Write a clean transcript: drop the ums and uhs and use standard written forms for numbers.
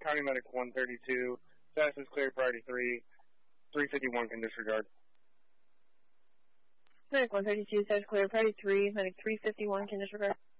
County Medic 132. Status is clear, priority 3. 351 can disregard. Medic 132, status clear, priority 3. Medic 351 can disregard.